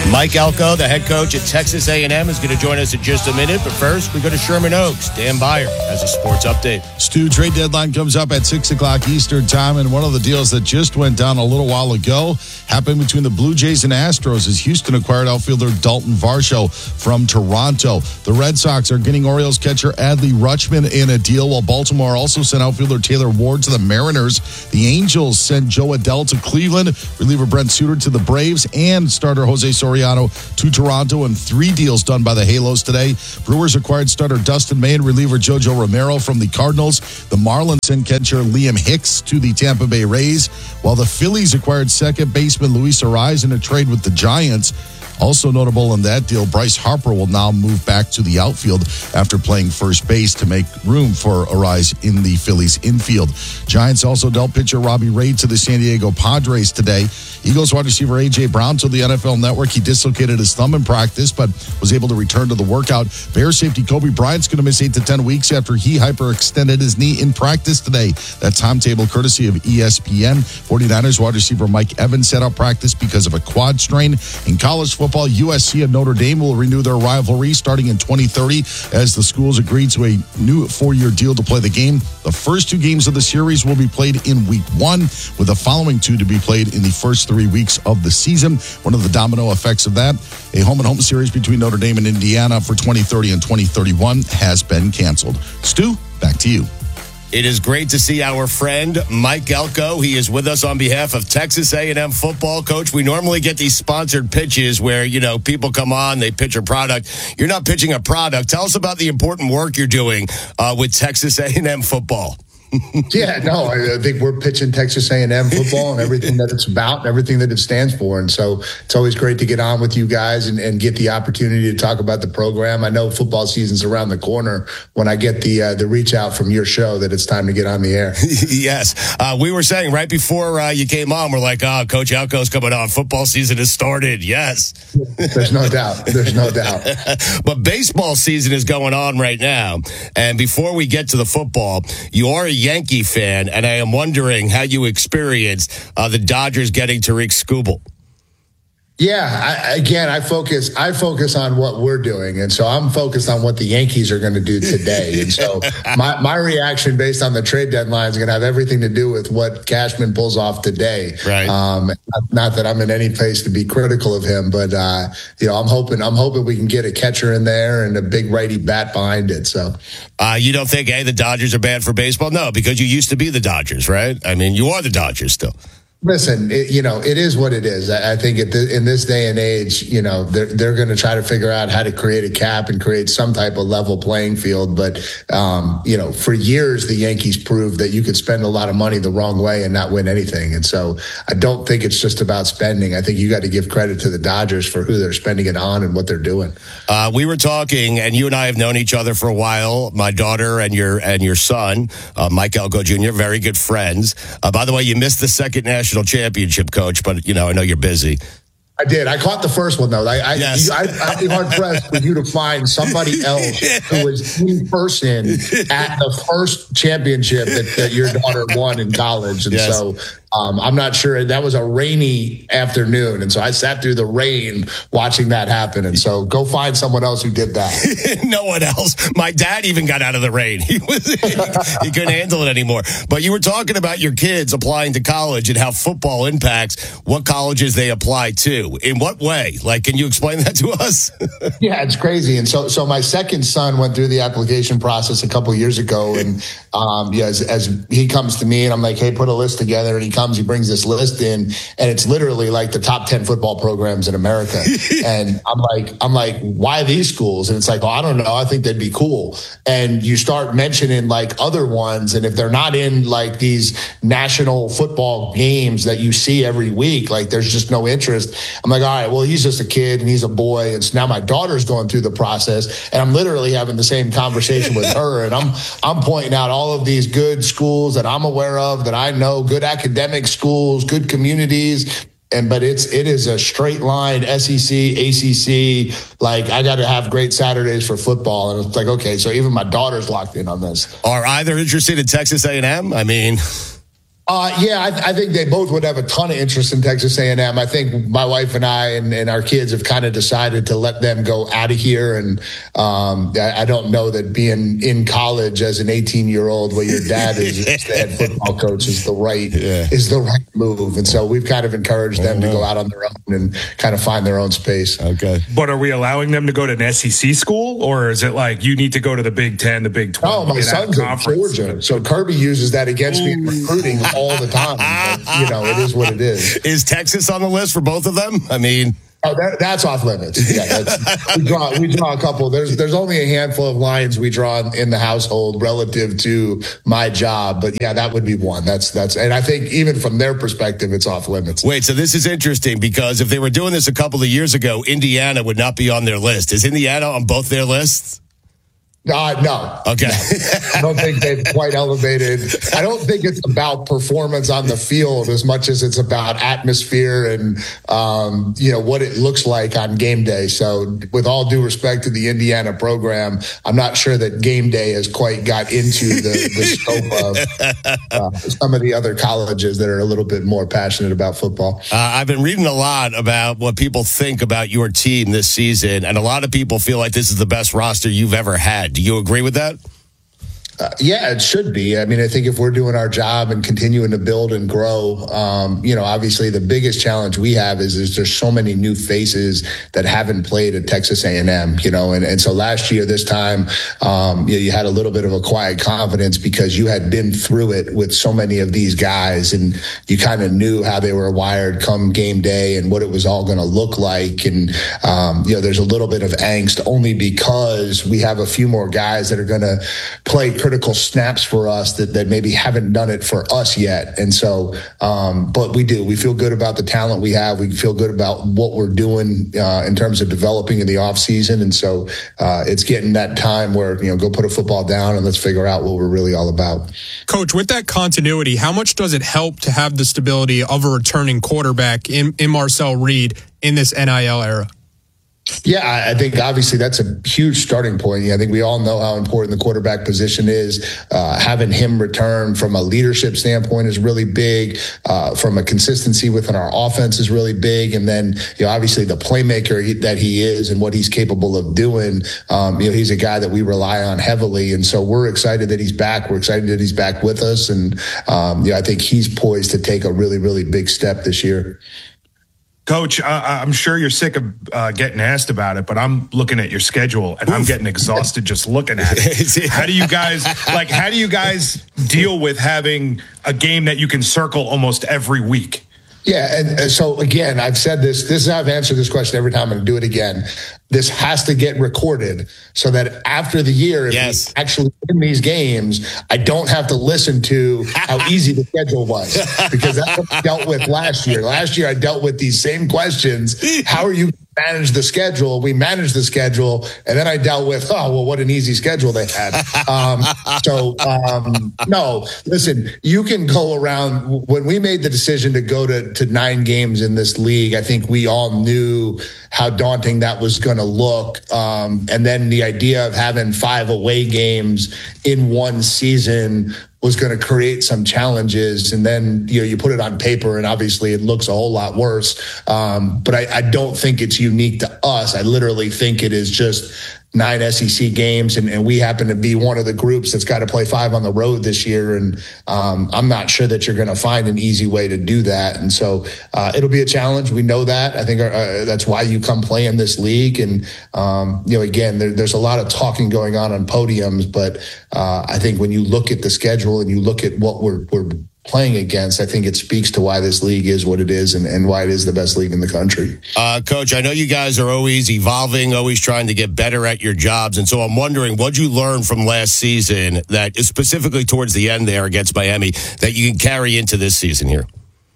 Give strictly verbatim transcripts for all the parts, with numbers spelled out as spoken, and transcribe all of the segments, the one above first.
Mike Elko, the head coach at Texas A and M, is going to join us in just a minute. But first, we go to Sherman Oaks. Dan Byer has a sports update. Stu, trade deadline comes up at six o'clock Eastern time, and one of the deals that just went down a little while ago happened between the Blue Jays and Astros as Houston acquired outfielder Dalton Varsho from Toronto. The Red Sox are getting Orioles catcher Adley Rutschman in a deal, while Baltimore also sent outfielder Taylor Ward to the Mariners. The Angels sent Joe Adell to Cleveland, reliever Brent Suter to the Braves, and starter Jose Soriano to Toronto, and three deals done by the Halos today. Brewers acquired starter Dustin May and reliever Jojo Romero from the Cardinals. The Marlins sent catcher Liam Hicks to the Tampa Bay Rays, while the Phillies acquired second baseman Luis Arraez in a trade with the Giants. Also notable in that deal, Bryce Harper will now move back to the outfield after playing first base to make room for Arraez in the Phillies infield. Giants also dealt pitcher Robbie Ray to the San Diego Padres today. Eagles wide receiver A J. Brown told the N F L Network he dislocated his thumb in practice, but was able to return to the workout. Bears safety Kobe Bryant's going to miss eight to ten weeks after he hyperextended his knee in practice today. That timetable courtesy of E S P N. 49ers wide receiver Mike Evans set out practice because of a quad strain. In college football, U S C and Notre Dame will renew their rivalry starting in twenty thirty as the schools agreed to a new four-year deal to play the game. The first two games of the series will be played in week one, with the following two to be played in the first three weeks of the season. One of the domino effects of that, a home-and-home series between Notre Dame and Indiana for twenty thirty and twenty thirty-one has been canceled. Stu, back to you. It is great to see our friend Mike Elko. He is with us on behalf of Texas A and M football. Coach, we normally get these sponsored pitches where, you know, people come on, they pitch a product. You're not pitching a product. Tell us about the important work you're doing uh, with Texas A and M football. Yeah, no, I think we're pitching Texas A and M football and everything that it's about and everything that it stands for. And so it's always great to get on with you guys and, and get the opportunity to talk about the program. I know football season's around the corner when I get the uh, the reach out from your show that it's time to get on the air. Yes. Uh, we were saying right before uh, you came on, we're like, oh, Coach Elko's coming on. Football season has started. Yes. There's no doubt. There's no doubt. But baseball season is going on right now. And before we get to the football, you are a Yankee fan, and I am wondering how you experienced uh, the Dodgers getting Tariq Skubal. Yeah, I, again, I focus. I focus on what we're doing, and so I'm focused on what the Yankees are going to do today. And so my my reaction based on the trade deadline is going to have everything to do with what Cashman pulls off today. Right. Um, not that I'm in any place to be critical of him, but uh, you know, I'm hoping I'm hoping we can get a catcher in there and a big righty bat behind it. So, uh, you don't think, hey, the Dodgers are bad for baseball? No, because you used to be the Dodgers, right? I mean, you are the Dodgers still. Listen, it, you know, it is what it is. I, I think at the, in this day and age, you know, they're, they're going to try to figure out how to create a cap and create some type of level playing field. But, um, you know, for years, the Yankees proved that you could spend a lot of money the wrong way and not win anything. And so I don't think it's just about spending. I think you got to give credit to the Dodgers for who they're spending it on and what they're doing. Uh, we were talking, and you and I have known each other for a while. My daughter and your and your son, uh, Mike Elko Junior, very good friends. Uh, by the way, you missed the second national championship, Coach, but, you know, I know you're busy. I did. I caught the first one, though. I, I, yes. I, I'd be hard-pressed for you to find somebody else who was in person at the first championship that, that your daughter won in college. And yes. so um, I'm not sure. That was a rainy afternoon, and so I sat through the rain watching that happen. And so go find someone else who did that. No one else. My dad even got out of the rain. He was he, he couldn't handle it anymore. But you were talking about your kids applying to college and how football impacts what colleges they apply to. In what way? Like, can you explain that to us? Yeah, it's crazy. And so, so my second son went through the application process a couple of years ago, and um, yeah, as, as he comes to me and I'm like, hey, put a list together, and he comes, he brings this list in, and it's literally like the top ten football programs in America. And I'm like, I'm like, why these schools? And it's like, oh, I don't know. I think they'd be cool. And you start mentioning like other ones, and if they're not in like these national football games that you see every week, like there's just no interest. I'm like, all right, well, he's just a kid and he's a boy. And so now my daughter's going through the process, and I'm literally having the same conversation with her. And I'm, I'm pointing out all of these good schools that I'm aware of, that I know, good academic schools, good communities. And, but it's, it is a straight line S E C, A C C. Like, I got to have great Saturdays for football. And it's like, okay, so even my daughter's locked in on this. Are either interested in Texas A and M? I mean... Uh, yeah, I, I think they both would have a ton of interest in Texas A and M. I think my wife and I and, and our kids have kind of decided to let them go out of here. And um, I, I don't know that being in college as an eighteen-year-old where your dad is the head football coach is the right yeah. is the right move. And so we've kind of encouraged them to go out on their own and kind of find their own space. Okay. But are we allowing them to go to an S E C school, or is it like you need to go to the Big Ten, the Big twelve? Oh, my son's in Georgia. So Kirby uses that against me in recruiting all the time. But, you know, it is what it is. Is Texas on the list for both of them? I mean, oh, that, that's off limits. Yeah, that's, we draw we draw a couple. There's there's only a handful of lines we draw in the household relative to my job, but yeah, that would be one. That's that's, and I think even from their perspective, it's off limits. Wait, so this is interesting because if they were doing this a couple of years ago, Indiana would not be on their list. Is Indiana on both their lists? Uh, no. Okay. No. I don't think they've quite elevated. I don't think it's about performance on the field as much as it's about atmosphere and, um, you know, what it looks like on game day. So with all due respect to the Indiana program, I'm not sure that game day has quite got into the, the scope of uh, some of the other colleges that are a little bit more passionate about football. Uh, I've been reading a lot about what people think about your team this season, and a lot of people feel like this is the best roster you've ever had. Do you agree with that? Uh, yeah, it should be. I mean, I think if we're doing our job and continuing to build and grow, um, you know, obviously the biggest challenge we have is, is there's so many new faces that haven't played at Texas A and M, you know, and, and so last year, this time, um, you know, you had a little bit of a quiet confidence because you had been through it with so many of these guys and you kind of knew how they were wired come game day and what it was all going to look like. And, um, you know, there's a little bit of angst only because we have a few more guys that are going to play critical snaps for us that, that maybe haven't done it for us yet. And so, um, but we do, we feel good about the talent we have. We feel good about what we're doing, uh, in terms of developing in the off season. And so, uh, it's getting that time where, you know, go put a football down and let's figure out what we're really all about. Coach, with that continuity, how much does it help to have the stability of a returning quarterback in, in Marcel Reed in this N I L era? Yeah, I think obviously that's a huge starting point. I think we all know how important the quarterback position is. Uh, having him return from a leadership standpoint is really big. Uh, from a consistency within our offense is really big. And then, you know, obviously the playmaker he, that he is and what he's capable of doing, um, you know, he's a guy that we rely on heavily. And so we're excited that he's back. We're excited that he's back with us. And, um, you know, I think he's poised to take a really, really big step this year. Coach, uh, I'm sure you're sick of uh, getting asked about it, but I'm looking at your schedule and I'm getting exhausted just looking at it. How do you guys like? How do you guys deal with having a game that you can circle almost every week? Yeah, and, and so again, I've said this. This is how I've answered this question every time. I'm going to do it again. This has to get recorded so that after the year, if yes. we actually win these games, I don't have to listen to how easy the schedule was because that's what I dealt with last year. Last year, I dealt with these same questions. How are you manage the schedule? We managed the schedule, and then I dealt with, oh, well, what an easy schedule they had. Um, so, um, no, listen, you can go around. When we made the decision to go to, to nine games in this league, I think we all knew how daunting that was going to look. Um, and then the idea of having five away games in one season was going to create some challenges. And then, you know, you put it on paper and obviously it looks a whole lot worse. Um, but I, I don't think it's unique to us. I literally think it is just nine S E C games, and, and we happen to be one of the groups that's got to play five on the road this year. And um, I'm not sure that you're going to find an easy way to do that. And so uh, it'll be a challenge. We know that. I think uh, that's why you come play in this league. And, um, you know, again, there, there's a lot of talking going on on podiums, but uh, I think when you look at the schedule and you look at what we're, we're playing against, I think it speaks to why this league is what it is and, and why it is the best league in the country. Uh, Coach, I know you guys are always evolving, always trying to get better at your jobs. And so I'm wondering, what'd you learn from last season that is specifically towards the end there against Miami that you can carry into this season here?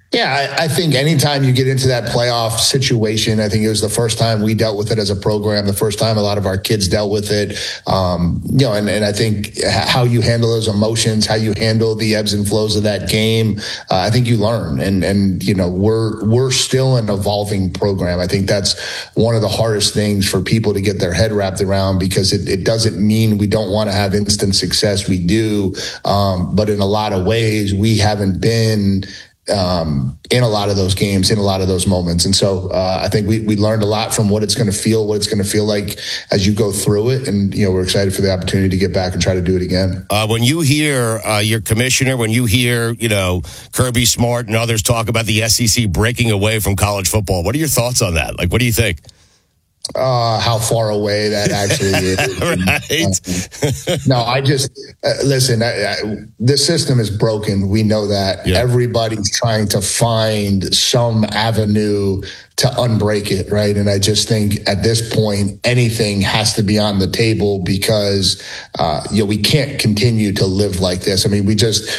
Yeah, I, I think anytime you get into that playoff situation, I think it was the first time we dealt with it as a program, the first time a lot of our kids dealt with it. Um, you know, and, and I think how you handle those emotions, how you handle the ebbs and flows of that game, uh, I think you learn. And, and, you know, we're, we're still an evolving program. I think that's one of the hardest things for people to get their head wrapped around, because it, it doesn't mean we don't want to have instant success. We do. Um, but in a lot of ways, we haven't been Um, in a lot of those games, in a lot of those moments. And so uh, I think we, we learned a lot from what it's going to feel, what it's going to feel like as you go through it. And, you know, we're excited for the opportunity to get back and try to do it again. Uh, when you hear uh, your commissioner, when you hear, you know, Kirby Smart and others talk about the S E C breaking away from college football, what are your thoughts on that? Like, what do you think? Uh, how far away that actually is. Right. uh, no, I just, uh, listen, I, I, the system is broken. We know that. Yeah. Everybody's trying to find some avenue to unbreak it, right? And I just think at this point, anything has to be on the table, because, uh, you know, we can't continue to live like this. I mean, we just,